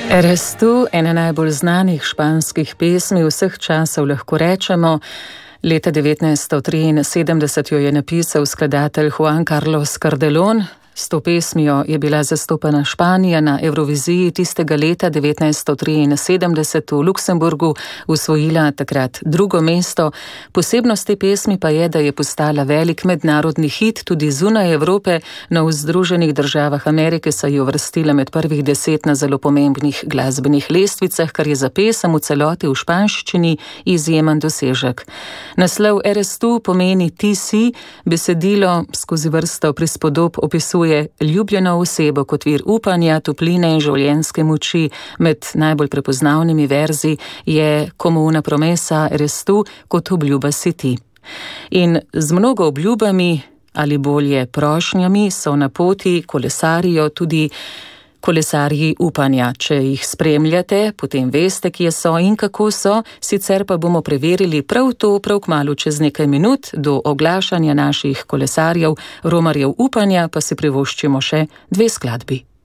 Eres tú, ena najbolj znanih španskih pesmi vseh časov, lahko rečemo. Leta 1973 jo je napisal skladatelj Juan Carlos Cardelón. S to pesmijo je bila zastopana Španija na Evroviziji tistega leta 1973 v Luksemburgu, osvojila takrat drugo mesto. Posebnost te pesmi pa je, da je postala velik mednarodni hit tudi zunaj Evrope. V Združenih državah Amerike se je uvrstila med prvih 10 na zelo pomembnih glasbenih lestvicah, kar je za pesem v celoti v španščini izjemen dosežek. Naslov Eres tú pomeni ti si, besedilo skozi vrsto prispodob opisuje ljubljeno osebo kot vir upanja, topline in življenjske moči. Med najbolj prepoznavnimi verzi je Como una promesa eres tú, kot obljuba si ti. In z mnogo obljubami, ali bolje prošnjami, so na poti kolesarijo tudi kolesarji upanja. Če jih spremljate, potem veste, kje so in kako so, sicer pa bomo preverili prav to prav kmalu čez nekaj minut. Do oglašanja naših kolesarjev, romarjev upanja, pa si privoščimo še 2 skladbi.